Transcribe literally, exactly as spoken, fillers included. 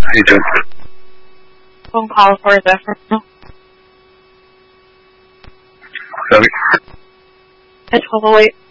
you doing? Phone call for Zephyr. Sorry? I told the wait.